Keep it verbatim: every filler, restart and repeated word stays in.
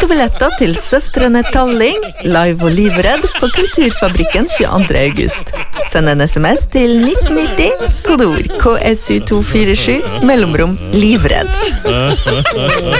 to billetter til Søstrene Talling, live og livredd på Kulturfabrikken tjueandre august. Send en sms til nitten nitti, kodeord K S U to fire sju, mellomrom livredd.